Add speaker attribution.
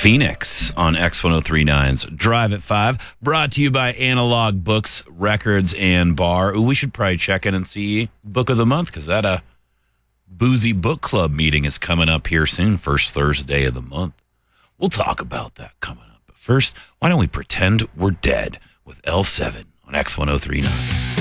Speaker 1: Phoenix on X1039's Drive at 5, brought to you by Analog Books, Records, and Bar. Ooh, we should probably check in and see Book of the Month, because that boozy book club meeting is coming up here soon, first Thursday of the month. We'll talk about that coming up. But first, why don't we pretend we're dead with L7 on X1039.